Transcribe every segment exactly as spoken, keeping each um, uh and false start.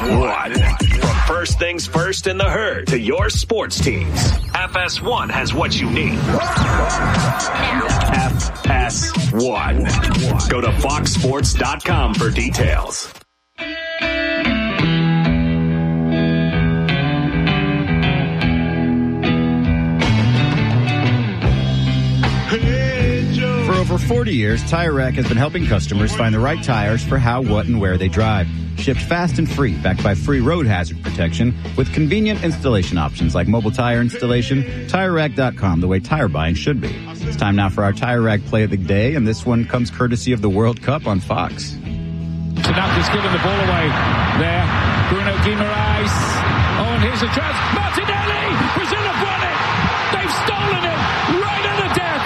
one. From first things first in the herd to your sports teams, F S one has what you need. F S one. Go to fox sports dot com for details. For over forty years, Tire Rack has been helping customers find the right tires for how, what, and where they drive. Shipped fast and free, backed by free road hazard protection, with convenient installation options like mobile tire installation. Tire Rack dot com, the way tire buying should be. It's time now for our Tire Rack play of the day, and this one comes courtesy of the World Cup on Fox. Tanaka's given the ball away there. Bruno Guimaraes. Oh, and here's a chance. Martinelli! Brazil have won it! They've stolen it! Right at the death!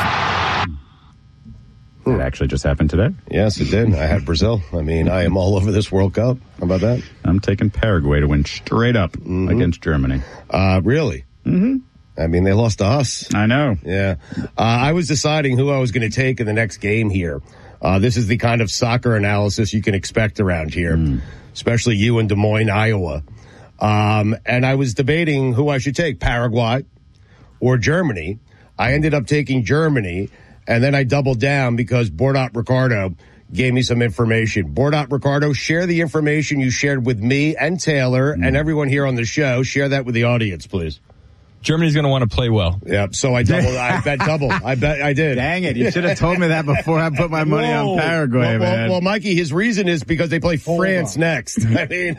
It actually just happened today. Yes, it did. I had Brazil. I mean, I am all over this World Cup. How about that? I'm taking Paraguay to win straight up mm-hmm. against Germany. Uh, really? Mm-hmm. I mean, they lost to us. I know. Yeah. Uh, I was deciding who I was going to take in the next game here. Uh, this is the kind of soccer analysis you can expect around here, mm. especially you in Des Moines, Iowa. Um, and I was debating who I should take, Paraguay or Germany. I ended up taking Germany, and then I doubled down because Bordot Ricardo gave me some information. Bordot Ricardo, share the information you shared with me and Taylor mm. and everyone here on the show. Share that with the audience, please. Germany's going to want to play well. Yep. So I doubled. I bet double. I bet I did. Dang it! You should have told me that before I put my money Whoa. on Paraguay, well, man. Well, well, Mikey, his reason is because they play Hold France on. next. I mean,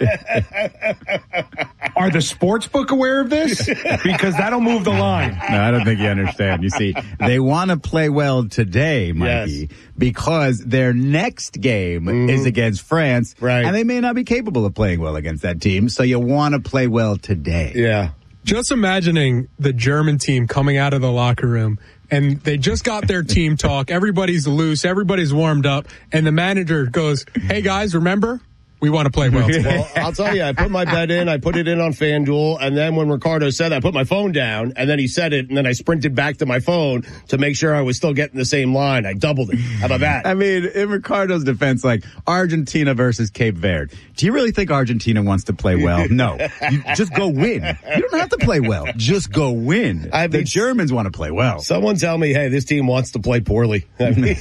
are the sportsbook aware of this? Because that'll move the line. No, I don't think you understand. You see, they want to play well today, Mikey, yes. because their next game mm-hmm. is against France, right? And they may not be capable of playing well against that team. So you want to play well today. Yeah. Just imagining the German team coming out of the locker room and they just got their team talk. Everybody's loose. Everybody's warmed up. And the manager goes, hey, guys, remember? We want to play well today. Well, I'll tell you, I put my bet in. I put it in on FanDuel. And then when Ricardo said that, I put my phone down. And then he said it. And then I sprinted back to my phone to make sure I was still getting the same line. I doubled it. How about that? I mean, in Ricardo's defense, like Argentina versus Cape Verde. Do you really think Argentina wants to play well? No. You just go win. You don't have to play well. Just go win. I mean, the Germans want to play well. Someone tell me, hey, this team wants to play poorly. I mean,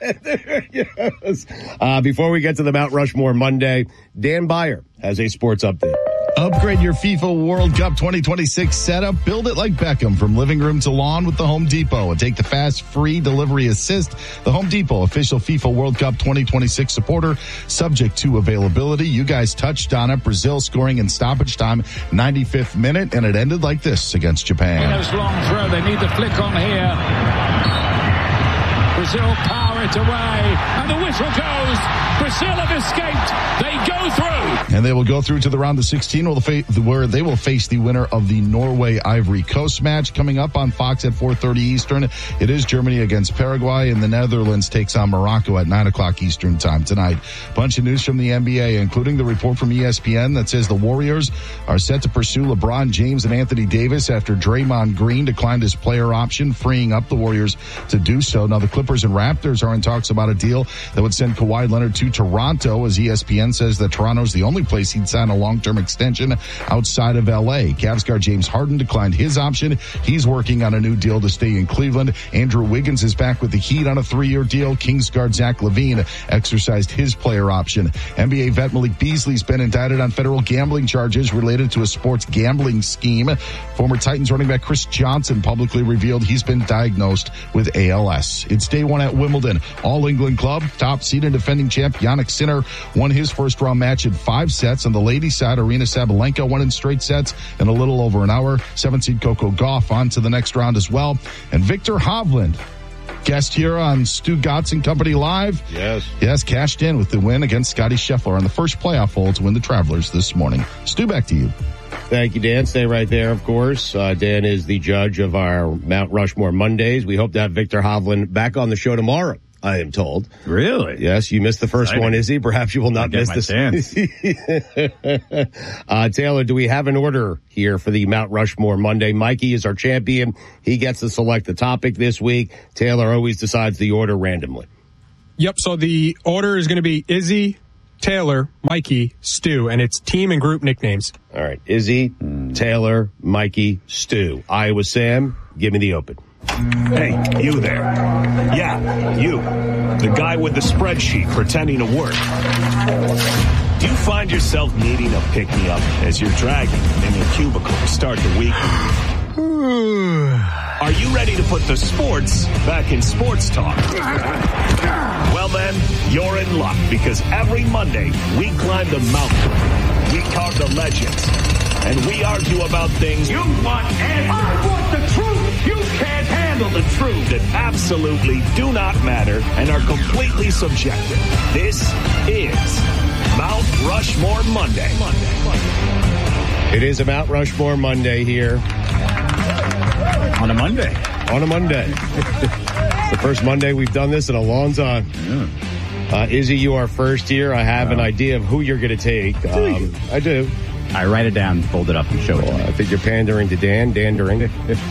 yes. uh, before we get to the Mount Rushmore Monday, Dan Beyer has a sports update. Upgrade your FIFA World Cup twenty twenty-six setup. Build it like Beckham from living room to lawn with the Home Depot. And take the fast, free delivery assist. The Home Depot, official FIFA World Cup twenty twenty-six supporter, subject to availability. You guys touched on it. Brazil scoring in stoppage time, ninety-fifth minute, and it ended like this against Japan. Winners long throw. They need the flick on here. Brazil power it away, and the whistle goes. Brazil have escaped. They go through. And they will go through to the round of sixteen where they will face the winner of the Norway-Ivory Coast match coming up on Fox at four thirty Eastern. It is Germany against Paraguay, and the Netherlands takes on Morocco at nine o'clock Eastern time tonight. Bunch of news from the N B A, including the report from E S P N that says the Warriors are set to pursue LeBron James and Anthony Davis after Draymond Green declined his player option, freeing up the Warriors to do so. Now the Clippers and Raptors are in talks about a deal that would send Kawhi Leonard to Toronto, as E S P N says that Toronto is the only place he'd sign a long-term extension outside of L A. Cavs guard James Harden declined his option. He's working on a new deal to stay in Cleveland. Andrew Wiggins is back with the Heat on a three-year deal. Kings guard Zach LaVine exercised his player option. N B A vet Malik Beasley's been indicted on federal gambling charges related to a sports gambling scheme. Former Titans running back Chris Johnson publicly revealed he's been diagnosed with A L S. It's day one at Wimbledon. All England club, top seed and defending champ Jannik Sinner won his first round match in five sets. On the ladies' side, Arina Sabalenka won in straight sets in a little over an hour. Seven seed Coco Gauff on to the next round as well. And Victor Hovland, guest here on Stu Gotts and Company Live. Yes. Yes, cashed in with the win against Scotty Scheffler on the first playoff hole to win the Travelers this morning. Stu, back to you. Thank you, Dan. Stay right there, of course. Uh, Dan is the judge of our Mount Rushmore Mondays. We hope to have Victor Hovland back on the show tomorrow, I am told. Really? Yes, you missed the first Exciting. one, Izzy. Perhaps you will not miss this. uh, Taylor, do we have an order here for the Mount Rushmore Monday? Mikey is our champion. He gets to select the topic this week. Taylor always decides the order randomly. Yep, so the order is going to be Izzy, Taylor, Mikey, Stu, and it's team and group nicknames. All right. Izzy, Taylor, Mikey, Stu. Iowa Sam, give me the open. Hey, you there. Yeah, you. The guy with the spreadsheet pretending to work. Do you find yourself needing a pick-me-up as you're dragging in your cubicle to start the week? Are you ready to put the sports back in sports talk? Well then, you're in luck, because every Monday we climb the mountain, we talk the legends, and we argue about things you want answers. I want the truth. You can't handle the truth that absolutely do not matter and are completely subjective. This is Mount Rushmore Monday. Monday. Monday. It is a Mount Rushmore Monday here. On a Monday. On a Monday. It's the first Monday we've done this in a long time. Yeah. Uh, Izzy, you are first here. I have wow. an idea of who you're going to take. Do um, you? I do. I write it down, fold it up, and show it to me. I think you're pandering to Dan. Dandering.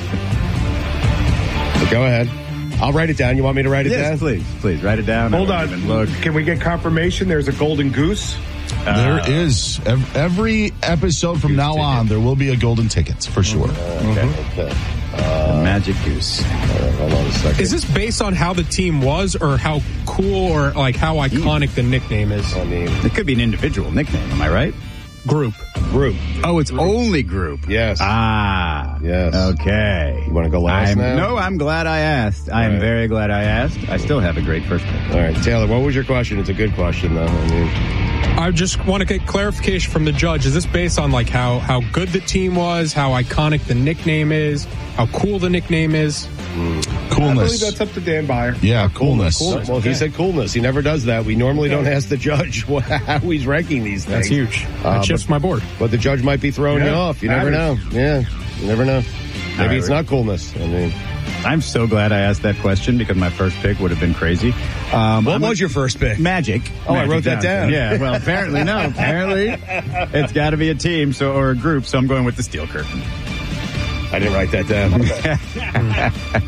Go ahead. I'll write it down. You want me to write it yes, down? Yes, please. Please, write it down. Hold on. Look. Can we get confirmation there's a golden goose? Uh, there is. Every episode from now on, there will be a golden ticket, for sure. Uh, okay. Mm-hmm. okay. Uh, the magic goose. Right, hold on a second. Is this based on how the team was or how cool or like how iconic the nickname is? I mean, it could be an individual nickname. Am I right? Group. Group. Oh, it's group. Only group. Yes. Ah. Yes. Okay. You want to go last I'm, now? No, I'm glad I asked. I am right. very glad I asked. I still have a great first pick. All right, Taylor, what was your question? It's a good question, though. I mean, I just want to get clarification from the judge. Is this based on like how, how good the team was, how iconic the nickname is, how cool the nickname is? Mm. I Coolness. believe that's up to Dan Byer. Yeah, coolness. coolness. Well, okay. He said coolness. He never does that. We normally don't ask the judge how he's ranking these things. That's huge. Uh, that shifts but, my board. But the judge might be throwing yeah, you off. You never know. Yeah, you never know. Maybe right, it's not coolness. I mean, I'm so glad I asked that question because my first pick would have been crazy. Um, what I'm was a, your first pick? Magic. Oh, Magic I wrote that Johnson. down. Yeah, well, apparently no. Apparently, it's got to be a team so or a group. So I'm going with the Steel Curtain. I didn't write that down.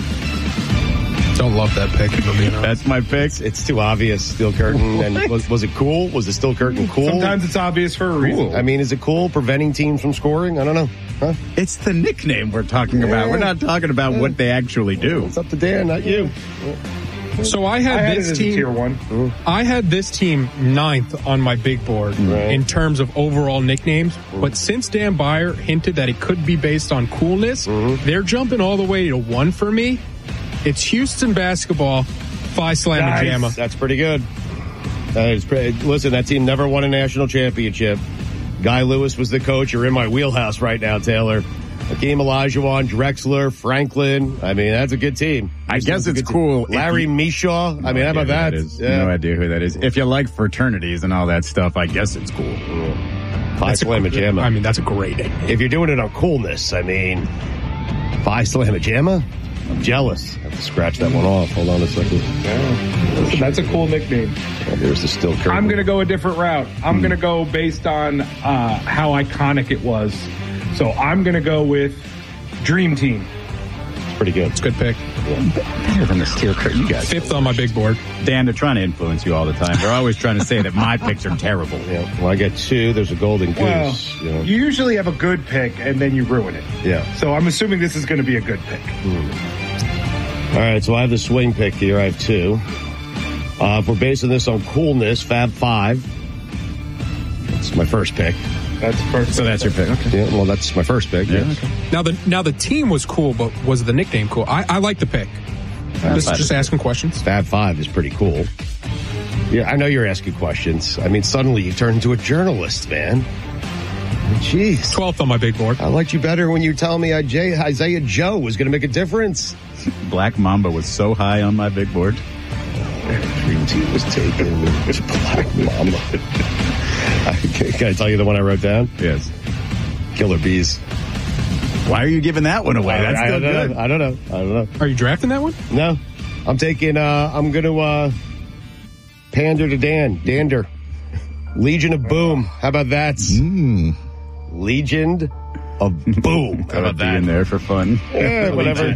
Don't love that pick. That's my pick. It's too obvious. Steel Curtain. And was, was it cool? Was the Steel Curtain cool? Sometimes it's obvious for a reason. Cool. I mean, is it cool preventing teams from scoring? I don't know. Huh? It's the nickname we're talking about. Yeah. We're not talking about yeah. what they actually do. It's up to Dan, not you. So I had, I had this it as team. A tier one. Mm-hmm. I had this team ninth on my big board right. in terms of overall nicknames. Mm-hmm. But since Dan Byer hinted that it could be based on coolness, mm-hmm. they're jumping all the way to one for me. It's Houston basketball, Phi Slamma nice. Jamma. That's pretty good. That is pretty, listen, that team never won a national championship. Guy Lewis was the coach. You're in my wheelhouse right now, Taylor. Hakeem Olajuwon, Drexler, Franklin. I mean, that's a good team. I guess it's cool. Larry Mishaw. I mean, how about that? that yeah. No idea who that is. If you like fraternities and all that stuff, I guess it's cool. Yeah. Phi Slamma Jamma. I mean, that's a great name. If you're doing it on coolness, I mean, Phi Slamma Jamma? I'm jealous. I have to scratch that one off. Hold on a second. Yeah. That's a cool nickname. Oh, there's the Steel Curtain. I'm going to go a different route. I'm hmm. going to go based on uh, how iconic it was. So I'm going to go with Dream Team. It's pretty good. It's a good pick. Yeah. Better than the Steel Curtain. You guys. Fifth on my big board. Dan, they're trying to influence you all the time. They're always trying to say that my picks are terrible. Yeah. Well, I get two. There's a golden goose. Well, you know. You usually have a good pick and then you ruin it. Yeah. So I'm assuming this is going to be a good pick. Hmm. All right, so I have the swing pick here. I have two. Uh, if we're basing this on coolness, Fab Five. That's my first pick. That's first. So that's your pick. Okay. Yeah, well, that's my first pick. Yeah, yes. okay. Now the now the team was cool, but was the nickname cool? I, I like the pick. Just, just asking questions. Fab Five is pretty cool. Yeah, I know you're asking questions. I mean, suddenly you turned into a journalist, man. Jeez. twelfth on my big board. I liked you better when you tell me Isaiah Joe was going to make a difference. Black Mamba was so high on my big board. Dream Team was taken. It's Black Mamba. can, can I tell you the one I wrote down? Yes. Killer Bees. Why are you giving that one away? That's I, still I don't good. Know. I don't know. I don't know. Are you drafting that one? No. I'm taking, uh, I'm going to, uh, pander to Dan. Dander. Legion of Boom. How about that? Mm. Legion of Boom. How about that? In there for fun. Yeah, whatever.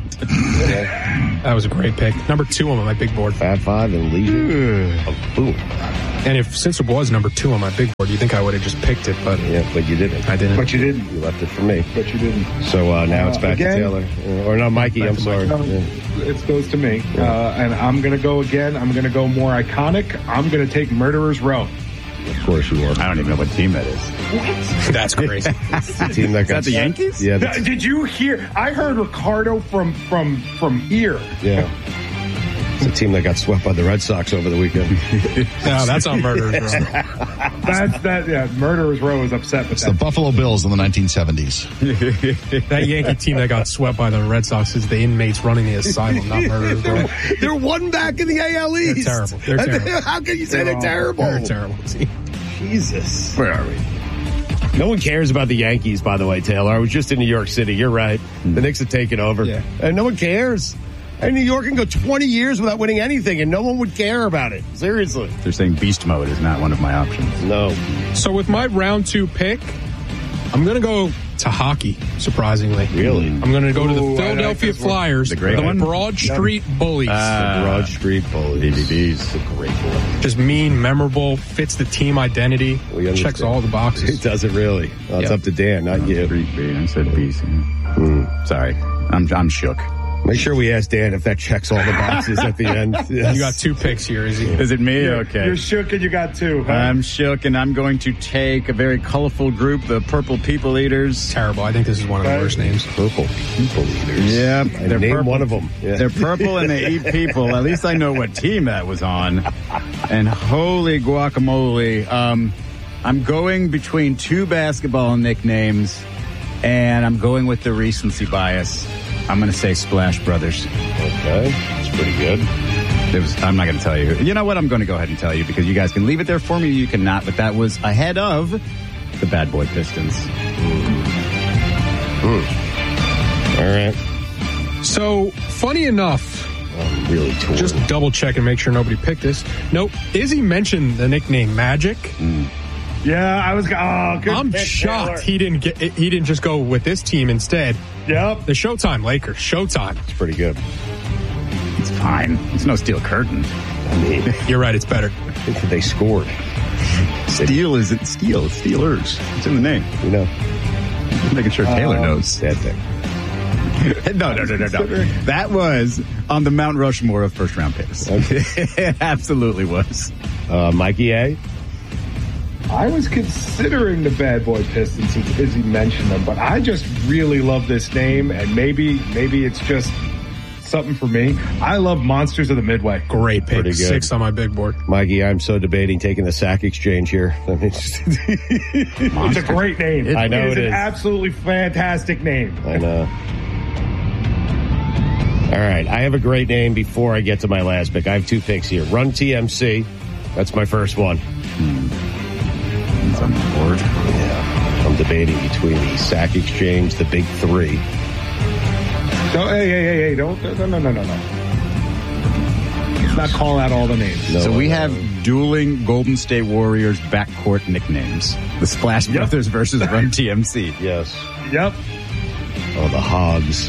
That was a great pick. Number two on my big board. Fab Five and Legion of Boom. And if Cincer was number two on my big board, you think I would have just picked it, but Yeah, but you didn't. I didn't. But you didn't. You left it for me. But you didn't. So uh, now Uh, it's back again- to Taylor. Uh, or no, Mikey, I'm sorry. No, Yeah. it goes to me. Uh, and I'm going to go again. I'm going to go more iconic. I'm going to take Murderers Row. Of course you are. I don't even know what team that is. that's crazy. The team that got that the Yankees? Yeah, Th- that's, Did you hear? I heard Ricardo from from from here. yeah. It's a team that got swept by the Red Sox over the weekend. No, that's on Murderers Row. That's that. Yeah, Murderers Row is upset with It's the that. Buffalo Bills in the nineteen seventies. That Yankee team that got swept by the Red Sox is the inmates running the asylum, not Murderers Row. They're one back in the A L East. They're terrible. They're terrible. How can you say they're terrible? They're a terrible team. Jesus. Where are we? No one cares about the Yankees, by the way, Taylor. I was just in New York City. You're right. The Knicks have taken over. Yeah. And no one cares. And New York can go twenty years without winning anything, and no one would care about it. Seriously. They're saying beast mode is not one of my options. No. So with my round two pick, I'm going to go to hockey, surprisingly. Really? I'm going to go to the Ooh, I like Philadelphia this one. Flyers, The great the one? Broad Street Bullies. Uh, The Broad Street Bullies. B B Bs. It's a great one. Just mean, memorable, fits the team identity, We understand. checks all the It boxes. doesn't really. Well, it's Yeah. up to Dan, not you. Street B. I said B. Sorry. I'm, I'm shook. Make sure we ask Dan if that checks all the boxes at the end. Yes. You got two picks here, Izzy. Is it me? Okay. You're shook and you got two. Huh? I'm shook, and I'm going to take a very colorful group, the Purple People Eaters. Terrible. I think this is one of the worst names. Purple People Eaters. Yeah, I they're name purple. one of them. Yeah. They're purple and they eat people. At least I know what team that was on. And holy guacamole. Um, I'm going between two basketball nicknames, and I'm going with the recency bias. I'm going to say Splash Brothers. Okay. That's pretty good. It was, I'm not going to tell you. You know what? I'm going to go ahead and tell you because you guys can leave it there for me. You cannot. But that was ahead of the Bad Boy Pistons. All right. So, funny enough, I'm really torn. just double check and make sure nobody picked this. Nope. Izzy mentioned the nickname Magic. Yeah, I was. Oh, good. I'm pick, shocked Taylor. he didn't get. He didn't just go with this team instead. Yep. The Showtime Lakers. Showtime. It's pretty good. It's fine. It's no steel curtain. I mean, You're right. It's better. I think that they scored. Steel isn't steel. It's Steelers. It's in the name. You know, Just making sure Taylor knows. sad thing. No, no, no, no, no. That was on the Mount Rushmore of first round picks. It absolutely was. Uh, Mikey A. I was considering the Bad Boy Pistons since Izzy mentioned them, but I just really love this name, and maybe maybe it's just something for me. I love Monsters of the Midway. Great pick. Pretty good. Six on my big board. Mikey, I'm so debating taking the sack exchange here. I mean, It's a great name. I know It's it an is. absolutely fantastic name. I know. All right, I have a great name before I get to my last pick. I have two picks here. Run T M C. That's my first one. It's on the board. Yeah, I'm debating between the sack exchange, the big three. No, hey, hey, hey, hey, don't, no, no, no, no, no. Let's not call out all the names. No, So we no, have no. dueling Golden State Warriors backcourt nicknames. The Splash Yep. Brothers versus Run T M C. Yes. Yep. Oh, the Hogs.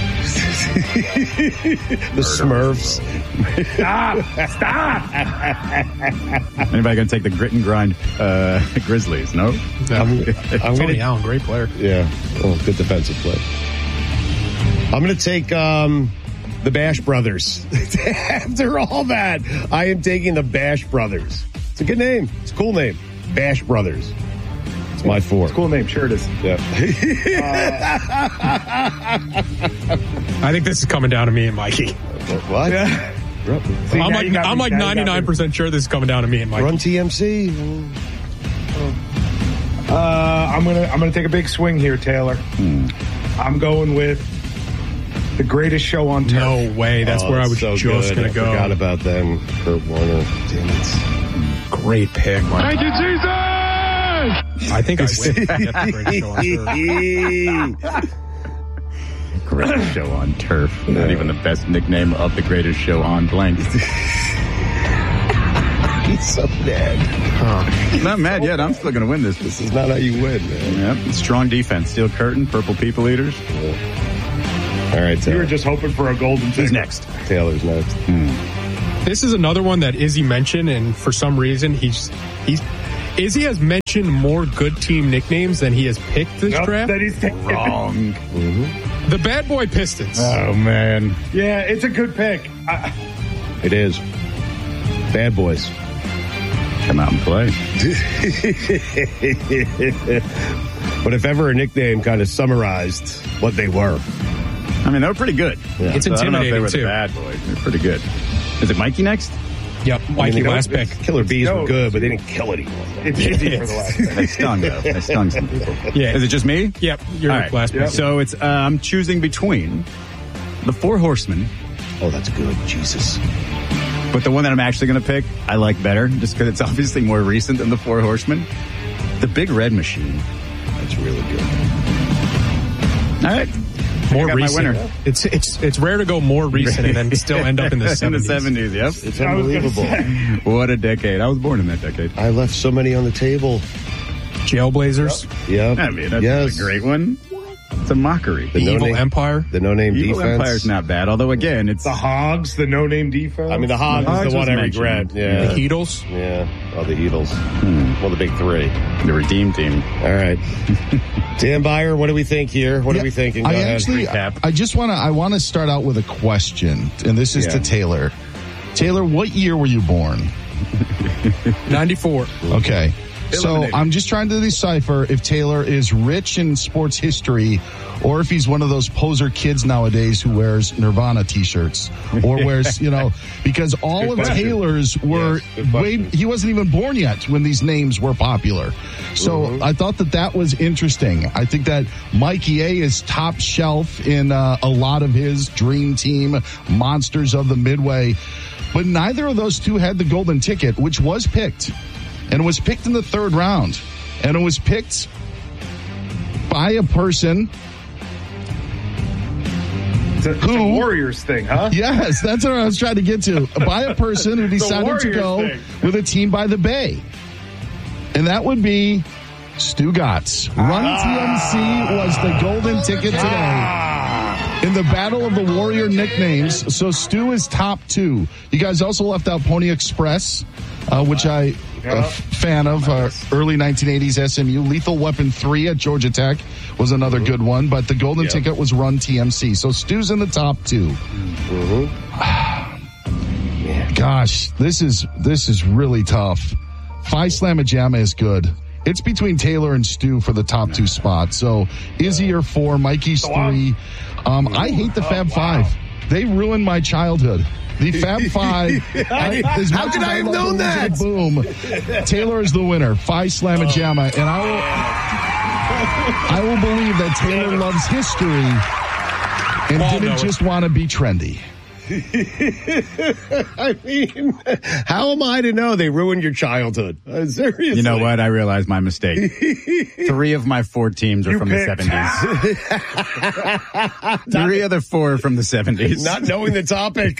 the Smurfs. Stop. Stop. Anybody going to take the grit and grind uh, Grizzlies? No? I'm, I'm Tony gonna, Allen, great player. yeah. Oh, good defensive play. I'm going to take um, the Bash Brothers. After all that, I am taking the Bash Brothers. It's a good name. It's a cool name. Bash Brothers. It's my four. Cool name. Sure it is. Yeah. I think this is coming down to me and Mikey. What? Yeah. See, I'm now like you got I'm me. like Now you got me. ninety-nine percent sure this is coming down to me and Mikey. Run T M C. Uh, I'm gonna I'm gonna take a big swing here, Taylor. I'm going with the greatest show on turf. No way. That's Oh, where I was so just good. going I to go. forgot about them. Kurt Warner. Damn it. Great pick, Mike. Thank you, Jesus! I think I win. Get the greatest show on turf. Greatest show on turf. Not even the best nickname of the greatest show on blank. He's so bad. Not mad yet. I'm still going to win this. This is not how you win, man. Yep. Strong defense. Steel curtain. Purple people eaters. All right, You Taylor. were just hoping for a golden ticket. Who's next? Taylor's next. This is another one that Izzy mentioned, and for some reason, he's he's Izzy has mentioned more good team nicknames than he has picked this Nope, draft. that he's taken. Wrong. Mm-hmm. The Bad Boy Pistons. Oh, man. Yeah, it's a good pick. I, It is. Bad boys. Come out and play. But if ever a nickname kind of summarized what they were. I mean, they were pretty good. Yeah. It's So I don't know if they intimidating, were too. the bad boys. They're pretty good. Is it Mikey next? Yep, I mean, Mikey, they last don't- pick. Killer Bees No. were good, but they didn't kill anyone. it's easy for the last pick. They stung, though. They stung some people. Yeah. Is it just me? Yep, you're All right. last pick. So it's uh, I'm choosing between the Four Horsemen, Oh, that's good. Jesus. but the one that I'm actually going to pick, I like better, just because it's obviously more recent than the Four Horsemen. The Big Red Machine. That's really good. All right. More I got my recent. winner. It's it's it's rare to go more recent and then still end up in the In the seventies. seventies, yep. It's I was gonna unbelievable. say. What a decade. I was born in that decade. I left so many on the table. Jailblazers, Yep. I mean, that's yes. a great one. It's a mockery. The Evil no-name- Empire. The no-name Evil defense. Empire's not bad, although again, it's The Hogs, the no-name defense. I mean, the Hogs The is Hogs the one was I regret. mentioned. Yeah. The Heatles. Yeah. Oh, the Eagles. Well, the big three. the Redeem Team. All right. Dan Byer, what do we think here? What Yeah, are we thinking? Go I ahead. actually, Recap. I just want to, I want to start out with a question, and this is Yeah. to Taylor. Taylor, what year were you born? ninety-four. Okay. So Eliminated. I'm just trying to decipher if Taylor is rich in sports history or if he's one of those poser kids nowadays who wears Nirvana t-shirts or wears, you know, because all Good of question. Taylor's were Yes, good way, question. he wasn't even born yet when these names were popular. So Mm-hmm. I thought that that was interesting. I think that Mikey A is top shelf in uh, a lot of his dream team monsters of the Midway, but neither of those two had the golden ticket, which was picked. And it was picked in the third round. And it was picked by a person. It's a, it's a Who? Warriors thing, huh? Yes, that's what I was trying to get to. By a person who decided to Warriors go thing. with a team by the Bay. And that would be Stu Gatz. Run T M C was the golden ticket today in the battle of the Warrior nicknames. So Stu is top two. You guys also left out Pony Express, uh, which I a f- fan of, uh, early nineteen eighties S M U. Lethal Weapon three at Georgia Tech was another good one, but the golden Yep. ticket was Run T M C. So Stu's in the top two. Gosh, this is this is really tough. Phi Slamma Jamma is good. It's between Taylor and Stu for the top two spots. So Izzy or four, Mikey's three. Um, I hate the Fab Five. They ruined my childhood. The Fab Five. I, as How much could as I have love known the that? Wizard Boom. Taylor is the winner. Phi Slamma Jamma, and I will. I will believe that Taylor loves history and Paul didn't knows. just want to be trendy. I mean, how am I to know they ruined your childhood? Uh, seriously. You know what? I realized my mistake. Three of my four teams are You from picked. the seventies. Three of the four are from the seventies. Not knowing the topic.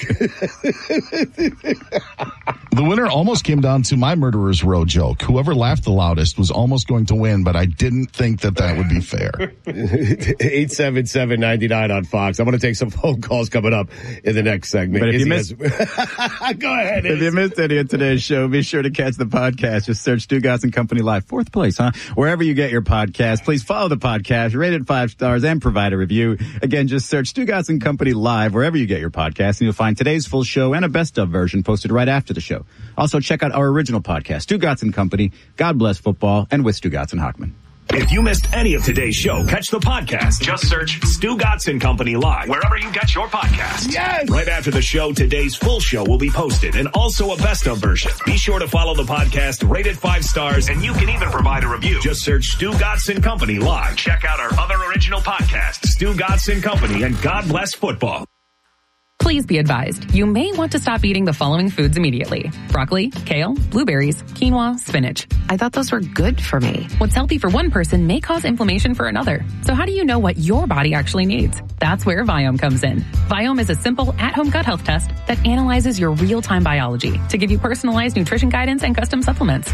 The winner almost came down to my Murderer's Row joke. Whoever laughed the loudest was almost going to win, but I didn't think that that would be fair. eight seven seven, nine nine on Fox. I'm going to take some phone calls coming up in the next segment. But if you Izzy has- Go ahead. If you Izzy. missed any of today's show, be sure to catch the podcast. Just search Stu Gatz and Company Live. Fourth place, huh? Wherever you get your podcast, please follow the podcast, rate it five stars, and provide a review. Again, just search Stu Gatz and Company Live wherever you get your podcast, and you'll find today's full show and a best of version posted right after the show. Also, check out our original podcast, Stu Gatz and Company, God Bless Football, and with Stu Gatz and Hockman. If you missed any of today's show, catch the podcast. Just search Stu Gatz and Company Live, wherever you get your podcast. Yes! Right after the show, today's full show will be posted and also a best of version. Be sure to follow the podcast, rate it five stars, and you can even provide a review. Just search Stu Gatz and Company Live. Check out our other original podcasts, Stu Gatz and Company and God Bless Football. Please be advised, you may want to stop eating the following foods immediately. Broccoli, kale, blueberries, quinoa, spinach. I thought those were good for me. What's healthy for one person may cause inflammation for another. So how do you know what your body actually needs? That's where Viome comes in. Viome is a simple at-home gut health test that analyzes your real-time biology to give you personalized nutrition guidance and custom supplements.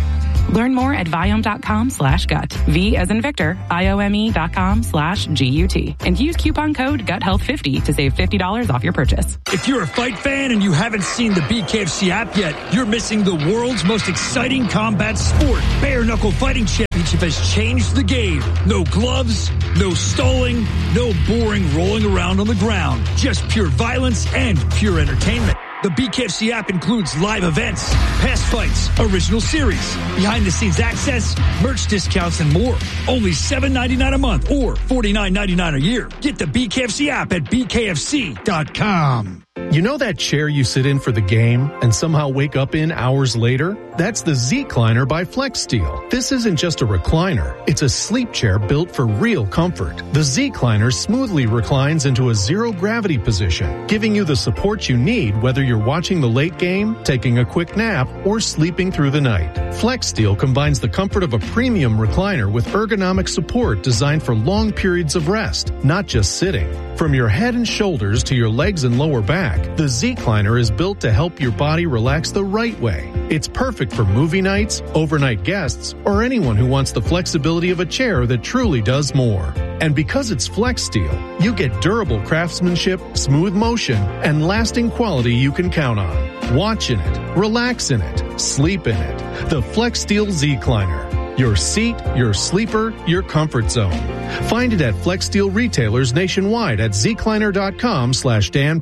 Learn more at Viome.com slash gut. V as in Victor, I-O-M-E dot com slash G-U-T. And use coupon code gut health fifty to save fifty dollars off your purchase. If you're a fight fan and you haven't seen the B K F C app yet, you're missing the world's most exciting combat sport. Bare Knuckle Fighting Championship has changed the game. No gloves, no stalling, no boring rolling around on the ground. Just pure violence and pure entertainment. The B K F C app includes live events, past fights, original series, behind-the-scenes access, merch discounts, and more. Only seven ninety-nine a month or forty-nine ninety-nine a year. Get the B K F C app at B K F C dot com. You know that chair you sit in for the game and somehow wake up in hours later? That's the Z-Cliner by FlexSteel. This isn't just a recliner. It's a sleep chair built for real comfort. The Z-Cliner smoothly reclines into a zero-gravity position, giving you the support you need whether you're watching the late game, taking a quick nap, or sleeping through the night. FlexSteel combines the comfort of a premium recliner with ergonomic support designed for long periods of rest, not just sitting. From your head and shoulders to your legs and lower back, the Z-Cliner is built to help your body relax the right way. It's perfect for movie nights, overnight guests, or anyone who wants the flexibility of a chair that truly does more. And because it's FlexSteel, you get durable craftsmanship, smooth motion, and lasting quality you can count on. Watch in it, relax in it, sleep in it. The FlexSteel Z-Cliner. Your seat, your sleeper, your comfort zone. Find it at FlexSteel retailers nationwide at zcliner.com slash Dan.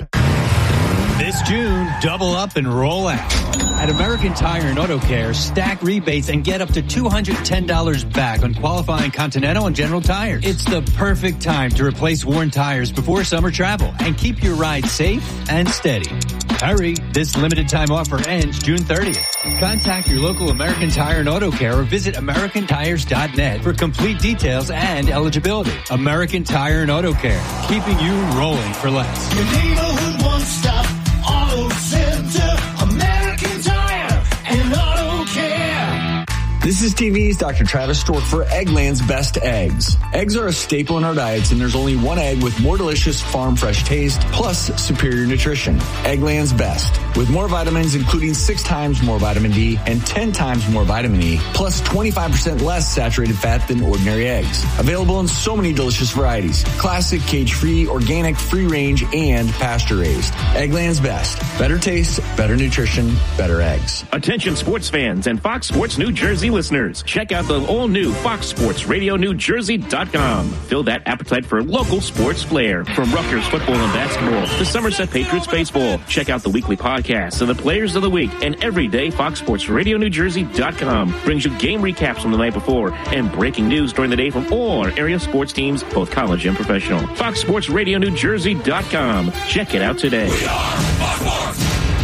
This June, double up and roll out. At American Tire and Auto Care, stack rebates and get up to two hundred ten dollars back on qualifying Continental and General tires. It's the perfect time to replace worn tires before summer travel and keep your ride safe and steady. Hurry, this limited time offer ends June thirtieth. Contact your local American Tire and Auto Care or visit American Tires dot net for complete details and eligibility. American Tire and Auto Care, keeping you rolling for less. Your neighborhood one-stop auto center, American Tire and Auto Care. This is T V's Doctor Travis Stork for Eggland's Best Eggs. Eggs are a staple in our diets, and there's only one egg with more delicious farm fresh taste plus superior nutrition. Eggland's Best. With more vitamins, including six times more vitamin D and ten times more vitamin E, plus twenty-five percent less saturated fat than ordinary eggs. Available in so many delicious varieties. Classic, cage-free, organic, free-range, and pasture-raised. Eggland's Best. Better taste, better nutrition, better eggs. Attention sports fans and Fox Sports New Jersey listeners. Check out the all-new Fox Sports Radio New Jersey dot com. Fill that appetite for local sports flair. From Rutgers football and basketball to Somerset Patriots baseball. Check out the weekly podcasts and the players of the week. And every day, Fox Sports Radio New Jersey dot com brings you game recaps from the night before and breaking news during the day from all our area sports teams, both college and professional. Fox Sports Radio New Jersey dot com. Check it out today. We are Fox Sports.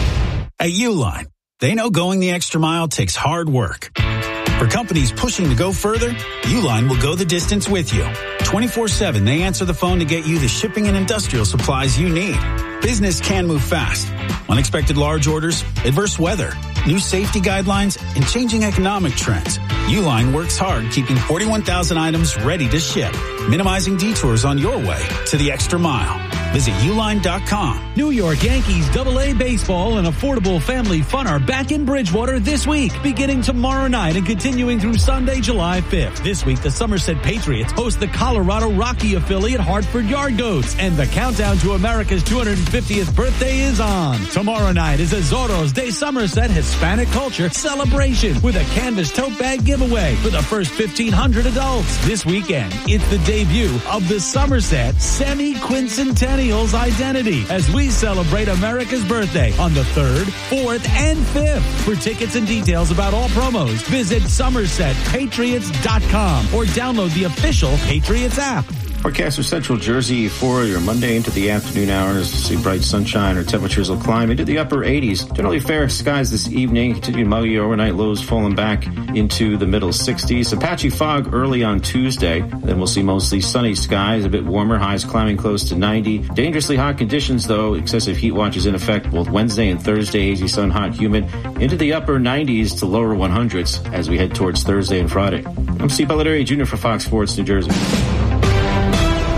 At Uline, they know going the extra mile takes hard work. For companies pushing to go further, Uline will go the distance with you. twenty-four seven, they answer the phone to get you the shipping and industrial supplies you need. Business can move fast. Unexpected large orders, adverse weather, new safety guidelines, and changing economic trends. Uline works hard keeping forty-one thousand items ready to ship, minimizing detours on your way to the extra mile. Visit Uline dot com. New York Yankees double A Baseball and affordable family fun are back in Bridgewater this week, beginning tomorrow night and continuing through Sunday, July fifth. This week, the Somerset Patriots host the Colorado Rocky affiliate Hartford Yard Goats, and the countdown to America's two hundred fiftieth birthday is on. Tomorrow night is a Zorros de Somerset Hispanic Culture celebration with a canvas tote bag giveaway for the first fifteen hundred adults. This weekend, it's the debut of the Somerset Semi-Quincentennials Identity as we celebrate America's birthday on the third, fourth, and fifth. For tickets and details about all promos, visit Somerset Patriots dot com or download the official Patriots app. Forecast for Central Jersey for your Monday into the afternoon hours. See bright sunshine, or temperatures will climb into the upper eighties. Generally fair skies this evening. Continue muggy overnight, lows falling back into the middle sixties. Apache fog early on Tuesday. Then we'll see mostly sunny skies, a bit warmer, highs climbing close to ninety. Dangerously hot conditions, though. Excessive heat watches in effect both Wednesday and Thursday. Hazy sun, hot, humid. Into the upper nineties to lower hundreds as we head towards Thursday and Friday. I'm Steve Bellatieri, Junior for Fox Sports New Jersey.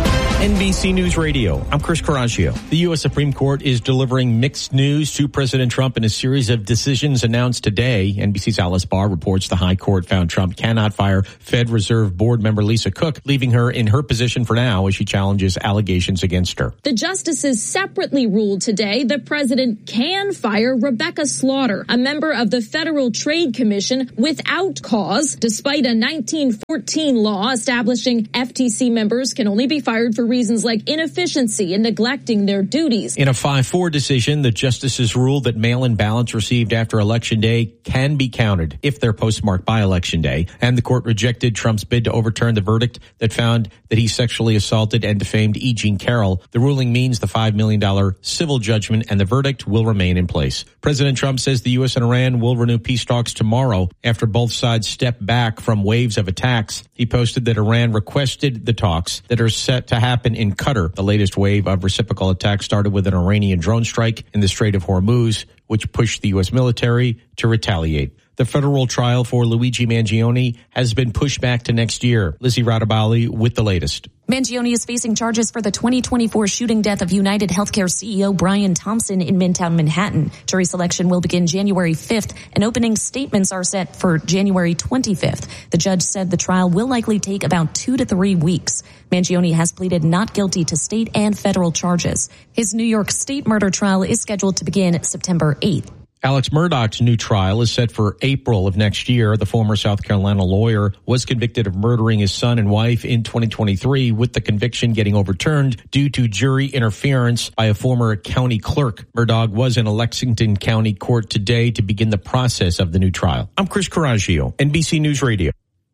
N B C News Radio, I'm Chris Coraggio. The U S Supreme Court is delivering mixed news to President Trump in a series of decisions announced today. N B C's Alice Barr reports the High Court found Trump cannot fire Fed Reserve Board member Lisa Cook, leaving her in her position for now as she challenges allegations against her. The justices separately ruled today the president can fire Rebecca Slaughter, a member of the Federal Trade Commission, without cause, despite a nineteen fourteen law establishing F T C members can only be fired for reasons like inefficiency and neglecting their duties. In a five four decision, the justices ruled that mail-in ballots received after Election Day can be counted if they're postmarked by Election Day, and the court rejected Trump's bid to overturn the verdict that found that he sexually assaulted and defamed E. Jean Carroll. The ruling means the five million dollars civil judgment and the verdict will remain in place. President Trump says the U S and Iran will renew peace talks tomorrow after both sides step back from waves of attacks. He posted that Iran requested the talks that are set to happen in Qatar. The latest wave of reciprocal attacks started with an Iranian drone strike in the Strait of Hormuz, which pushed the U S military to retaliate. The federal trial for Luigi Mangione has been pushed back to next year. Lizzie Radabali with the latest. Mangione is facing charges for the twenty twenty-four shooting death of United Healthcare C E O Brian Thompson in Midtown Manhattan. Jury selection will begin January fifth, and opening statements are set for January twenty-fifth. The judge said the trial will likely take about two to three weeks. Mangione has pleaded not guilty to state and federal charges. His New York State murder trial is scheduled to begin September eighth. Alex Murdaugh's new trial is set for April of next year. The former South Carolina lawyer was convicted of murdering his son and wife in twenty twenty-three, with the conviction getting overturned due to jury interference by a former county clerk. Murdaugh was in a Lexington County court today to begin the process of the new trial. I'm Chris Coraggio, N B C News Radio.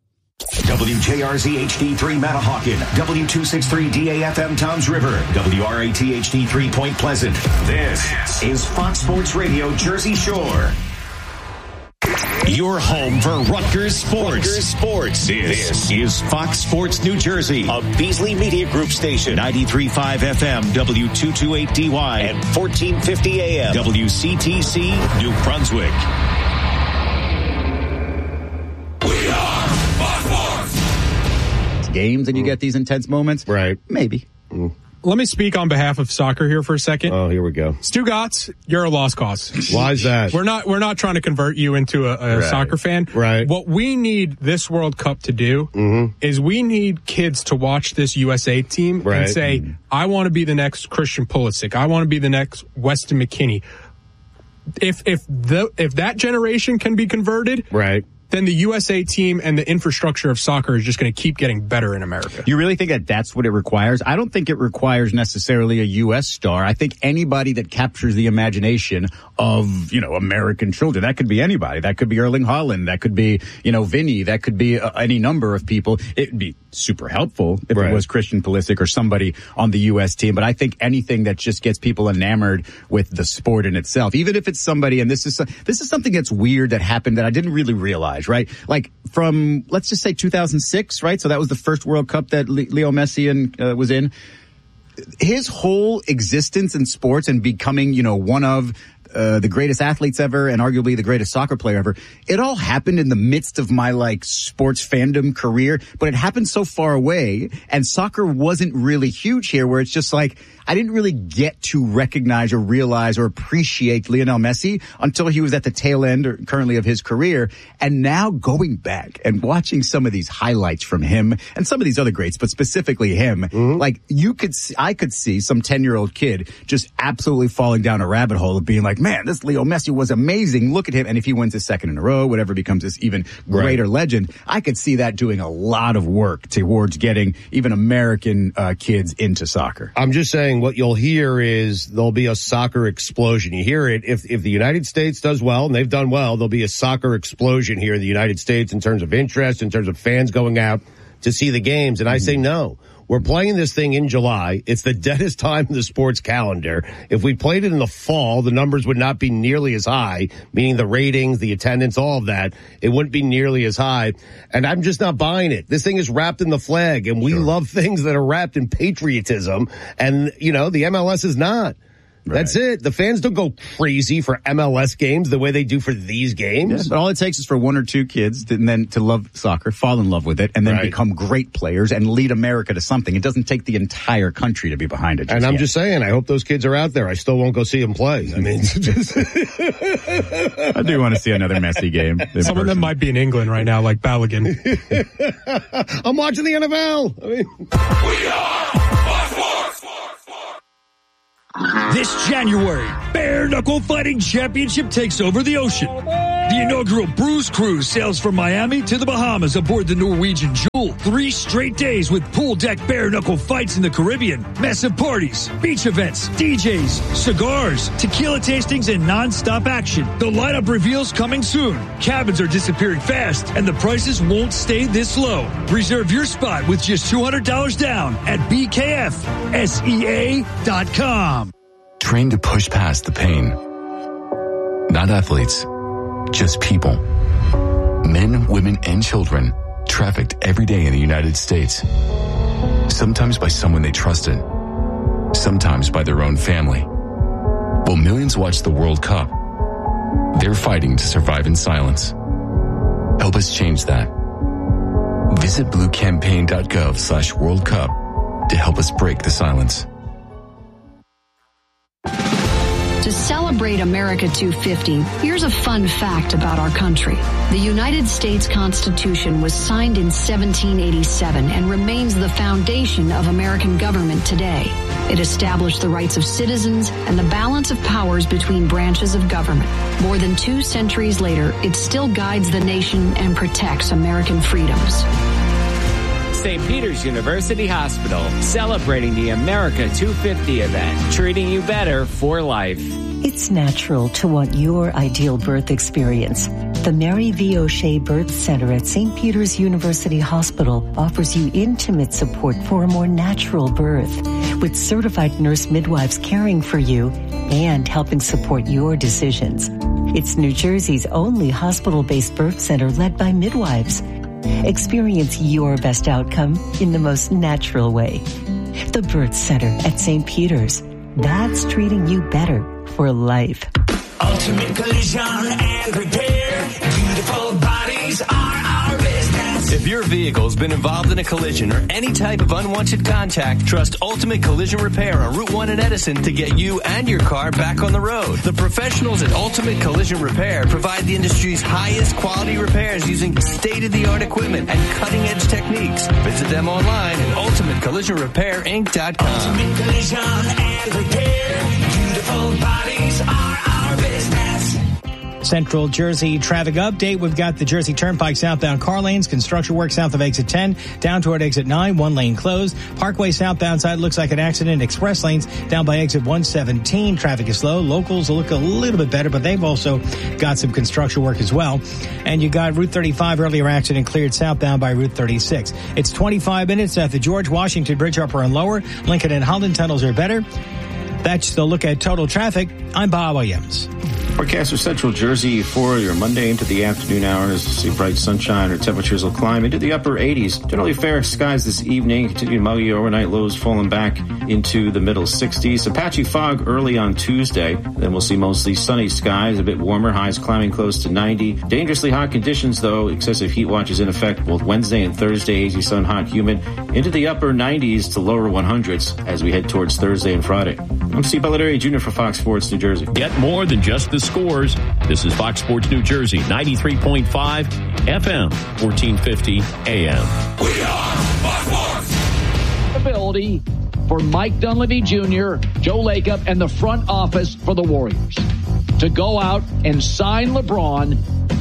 W J R Z H D three Manahawkin, W two sixty-three D A F M Toms River, W R A T H D three Point Pleasant. This is Fox Sports Radio Jersey Shore. Your home for Rutgers Sports. Rutgers Sports. This, this is Fox Sports New Jersey, a Beasley Media Group station, ninety-three point five F M, W two twenty-eight D Y, and fourteen fifty A M, W C T C, New Brunswick. Games and you get these intense moments. Right. Maybe. Mm. Let me speak on behalf of soccer here for a second. Oh, here we go. Stu Gotts, you're a lost cause. Why is that? We're not, we're not trying to convert you into a, a right. soccer fan. Right. What we need this World Cup to do mm-hmm. is we need kids to watch this U S A team right. and say, mm-hmm. I want to be the next Christian Pulisic. I want to be the next Weston McKennie. If, if the, if that generation can be converted. Right. then the U S A team and the infrastructure of soccer is just going to keep getting better in America. You really think that that's what it requires? I don't think it requires necessarily a U S star. I think anybody that captures the imagination of, you know, American children. That could be anybody. That could be Erling Haaland. That could be, you know, Vinny. That could be uh, any number of people. It'd be super helpful if right. it was Christian Pulisic or somebody on the U S team. But I think anything that just gets people enamored with the sport in itself, even if it's somebody, and this is this is something that's weird that happened that I didn't really realize, right? Like from, let's just say two thousand six, right? So that was the first World Cup that Leo Messi and, uh, was in. His whole existence in sports and becoming, you know, one of Uh, the greatest athletes ever and arguably the greatest soccer player ever. It all happened in the midst of my like sports fandom career, but it happened so far away and soccer wasn't really huge here where it's just like, I didn't really get to recognize or realize or appreciate Lionel Messi until he was at the tail end or currently of his career. And now going back and watching some of these highlights from him and some of these other greats, but specifically him, mm-hmm. like you could see, I could see some ten year old kid just absolutely falling down a rabbit hole of being like, man, this Leo Messi was amazing. Look at him. And if he wins his second in a row, whatever becomes this even greater right. legend, I could see that doing a lot of work towards getting even American uh, kids into soccer. I'm just saying what you'll hear is there'll be a soccer explosion. You hear it. If, if the United States does well, and they've done well, there'll be a soccer explosion here in the United States in terms of interest, in terms of fans going out to see the games. And I mm-hmm. say no. We're playing this thing in July. It's the deadest time in the sports calendar. If we played it in the fall, the numbers would not be nearly as high, meaning the ratings, the attendance, all of that. It wouldn't be nearly as high. And I'm just not buying it. This thing is wrapped in the flag, and we sure. love things that are wrapped in patriotism. And, you know, the M L S is not. That's it. The fans don't go crazy for M L S games the way they do for these games. Yeah, but all it takes is for one or two kids to, and then to love soccer, fall in love with it, and then right. become great players and lead America to something. It doesn't take the entire country to be behind it. And I'm yet. just saying, I hope those kids are out there. I still won't go see them play. I mean, just I do want to see another Messi game. Some person. of them might be in England right now, like Balogun. I'm watching the N F L. I mean, we are. This January, Bare Knuckle Fighting Championship takes over the ocean. The inaugural Bruise Cruise sails from Miami to the Bahamas aboard the Norwegian Jewel. Three straight days with pool deck bare knuckle fights in the Caribbean, massive parties, beach events, D Js, cigars, tequila tastings, and non-stop action. The lineup reveals coming soon. Cabins are disappearing fast, and the prices won't stay this low. Reserve your spot with just two hundred dollars down at B K F S E A dot com. Trained to push past the pain. Not athletes, just people. Men, women, and children trafficked every day in the United States. Sometimes by someone they trusted. Sometimes by their own family. While millions watch the World Cup, they're fighting to survive in silence. Help us change that. Visit bluecampaign.gov slash World Cup to help us break the silence. To celebrate America two fifty, here's a fun fact about our country. The United States Constitution was signed in seventeen eighty-seven and remains the foundation of American government today. It established the rights of citizens and the balance of powers between branches of government. More than two centuries later, it still guides the nation and protects American freedoms. Saint Peter's University Hospital, celebrating the America two fifty event, treating you better for life. It's natural to want your ideal birth experience. The Mary V. O'Shea Birth Center at Saint Peter's University Hospital offers you intimate support for a more natural birth, with certified nurse midwives caring for you and helping support your decisions. It's New Jersey's only hospital-based birth center led by midwives. Experience your best outcome in the most natural way. The Birth Center at Saint Peter's. That's treating you better for life. Ultimate Collision and Repair. Beautiful bodies are our business. If your vehicle's been involved in a collision or any type of unwanted contact, trust Ultimate Collision Repair on Route one in Edison to get you and your car back on the road. The professionals at Ultimate Collision Repair provide the industry's highest quality repairs using state-of-the-art equipment and cutting-edge techniques. Visit them online at ultimate collision repair inc dot com. Ultimate Collision and Repair. Beautiful bodies are our business. Central Jersey traffic update. We've got the Jersey Turnpike southbound car lanes, construction work south of exit ten, down toward exit nine, one lane closed. Parkway southbound side looks like an accident. Express lanes down by exit one seventeen. Traffic is slow. Locals look a little bit better, but they've also got some construction work as well. And you got Route thirty-five earlier accident cleared southbound by Route thirty-six. It's twenty-five minutes at the George Washington Bridge upper and lower. Lincoln and Holland tunnels are better. That's the look at total traffic. I'm Bob Williams. Forecast for Central Jersey for your Monday into the afternoon hours. See bright sunshine, or temperatures will climb into the upper eighties. Generally fair skies this evening. Continue muggy overnight, lows falling back into the middle sixties. Some patchy fog early on Tuesday. Then we'll see mostly sunny skies, a bit warmer, highs climbing close to ninety. Dangerously hot conditions, though. Excessive heat watch is in effect both Wednesday and Thursday. Hazy sun, hot, humid. Into the upper nineties to lower hundreds as we head towards Thursday and Friday. I'm Steve Belladario Junior for Fox Sports New Jersey. Get more than just the scores. This is Fox Sports New Jersey, ninety-three point five F M, fourteen fifty A M. We are Fox Sports. Ability for Mike Dunleavy Junior, Joe Lacob, and the front office for the Warriors to go out and sign LeBron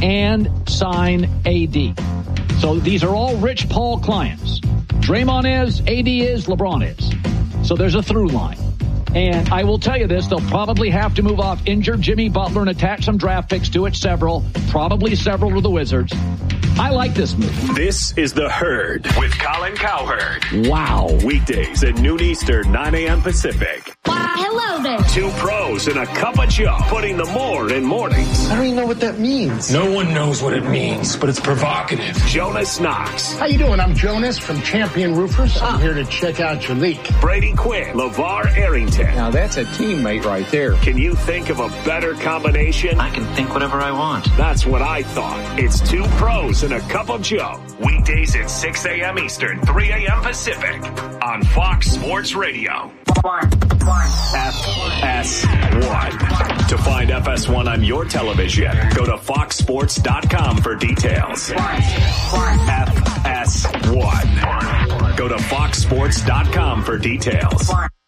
and sign A D. So these are all Rich Paul clients. Draymond is, A D is, LeBron is. So there's a through line. And I will tell you this, they'll probably have to move off injured Jimmy Butler and attach some draft picks to it, several, probably several to the Wizards. I like this move. This is The Herd with Colin Cowherd. Wow. Weekdays at noon Eastern, nine a.m. Pacific. Hello there. Two pros and a cup of Joe, putting the more in mornings. I don't even know what that means. No one knows what it means, but it's provocative. Jonas Knox. How you doing? I'm Jonas from Champion Roofers. I'm here to check out your leak. Brady Quinn. LeVar Arrington. Now that's a teammate right there. Can you think of a better combination? I can think whatever I want. That's what I thought. It's two pros and a cup of Joe. Weekdays at six a.m. Eastern, three a.m. Pacific on Fox Sports Radio. One, one. F S one. To find F S one on your television, go to fox sports dot com for details. One, one. F S one. Go to fox sports dot com for details. One.